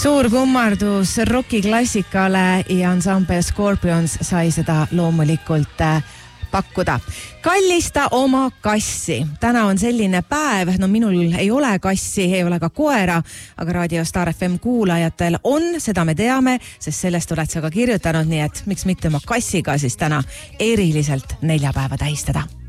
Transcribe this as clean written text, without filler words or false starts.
Suur kummardus rokiklassikale ja ansambel Scorpions sai seda loomulikult pakkuda. Kallista oma kassi. Täna on selline päev, no minul ei ole kassi, ei ole ka koera, aga Raadio Star FM kuulajatel on, seda me teame, sest sellest oled sa ka kirjutanud, nii et miks mitte oma kassiga siis täna eriliselt neljapäeva tähistada.